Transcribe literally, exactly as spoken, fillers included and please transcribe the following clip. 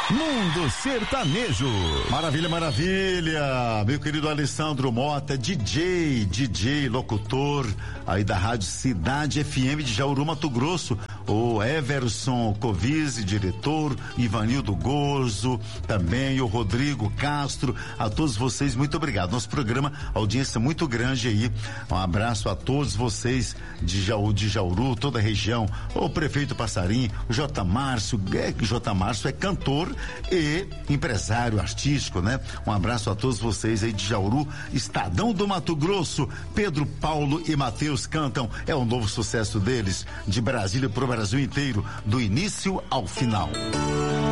Mundo Sertanejo. Maravilha, maravilha. Meu querido Alessandro Mota, D J, D J, locutor aí da Rádio Cidade F M de Jauru, Mato Grosso. O Everson Covise, diretor, Ivanildo Gozo, também o Rodrigo Castro, a todos vocês, muito obrigado. Nosso programa, audiência muito grande aí. Um abraço a todos vocês de Jaú, de Jauru, toda a região. O prefeito Passarim, o J. Márcio, é, J. Márcio é cantor e empresário artístico, né? Um abraço a todos vocês aí de Jauru, Estadão do Mato Grosso. Pedro, Paulo e Matheus cantam, é um novo sucesso deles, de Brasília pro Brasil inteiro, do início ao final.